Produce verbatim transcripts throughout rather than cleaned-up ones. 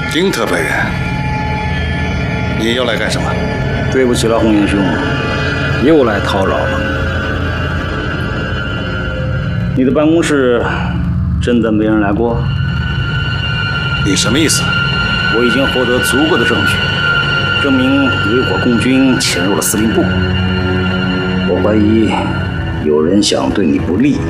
丁特本人，你又来干什么？ 对不起了，红颜兄，又来叨扰了。你的办公室真的没人来过？ 你什么意思？ 我已经获得足够的证据，证明有一伙共军潜入了司令部。我怀疑有人想对你不利。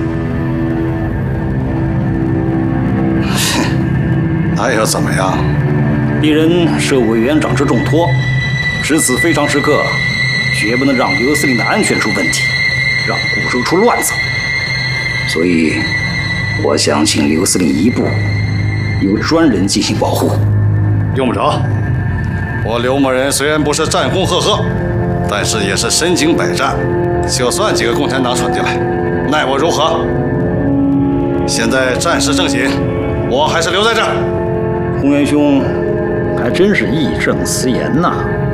那又怎么样？ 鄙人受委员长之重托，值此非常时刻，绝不能让刘司令的安全出问题，让顾州出乱子。所以，我想请刘司令一步，由专人进行保护。 用不着。我刘某人虽然不是战功赫赫，但是也是身经百战，就算几个共产党闯进来，奈我如何？现在战事正紧，我还是留在这儿。 红颜兄，还真是义正辞严呐。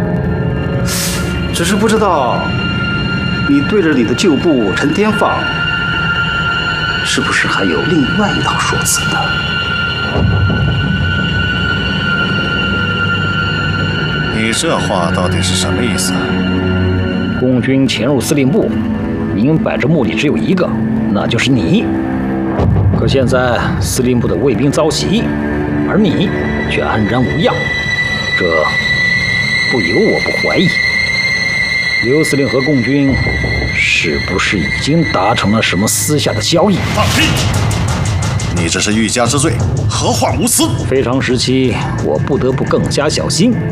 只是不知道，你对着你的旧部陈天放，是不是还有另外一套说辞呢？ 你这话到底是什么意思？ 共军潜入司令部，明摆着目的只有一个，那就是你。可现在司令部的卫兵遭袭，而你却安然无恙，这不由我不怀疑，刘司令和共军是不是已经达成了什么私下的交易？ 放屁！你这是欲加之罪，何患无辞？ 非常时期，我不得不更加小心。